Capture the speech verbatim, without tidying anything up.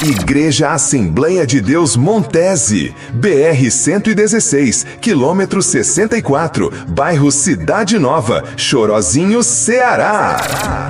Igreja Assembleia de Deus Montese, B R cento e dezesseis, quilômetro sessenta e quatro, bairro Cidade Nova, Chorozinho, Ceará.